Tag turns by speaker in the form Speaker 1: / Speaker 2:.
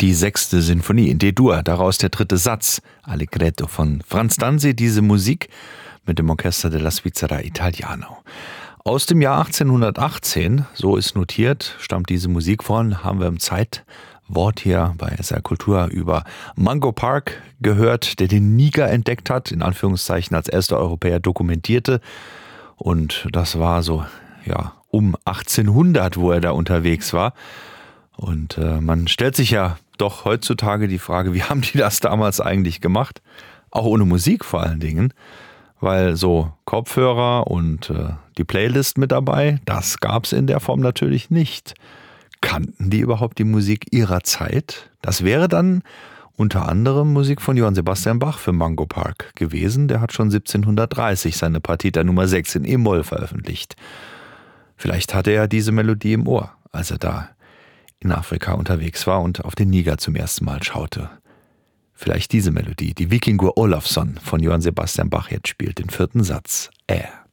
Speaker 1: Die 6. Sinfonie in D-Dur, daraus der 3. Satz, Allegretto von Franz Danzi, diese Musik mit dem Orchester della Svizzera Italiano. Aus dem Jahr 1818, so ist notiert, stammt diese Musik von, haben wir im Zeitwort hier bei SR Kultur über Mungo Park gehört, der den Niger entdeckt hat, in Anführungszeichen als erster Europäer dokumentierte. Und das war so, ja, um 1800, wo er da unterwegs war. Und man stellt sich ja doch heutzutage die Frage, wie haben die das damals eigentlich gemacht? Auch ohne Musik vor allen Dingen. Weil so Kopfhörer und die Playlist mit dabei, das gab es in der Form natürlich nicht. Kannten die überhaupt die Musik ihrer Zeit? Das wäre dann unter anderem Musik von Johann Sebastian Bach für Mungo Park gewesen. Der hat schon 1730 seine Partita Nummer 6 in E-Moll veröffentlicht. Vielleicht hatte er diese Melodie im Ohr, als er da in Afrika unterwegs war und auf den Niger zum ersten Mal schaute. Vielleicht diese Melodie, die Vikingur Olafsson von Johann Sebastian Bach jetzt spielt, den 4. Satz.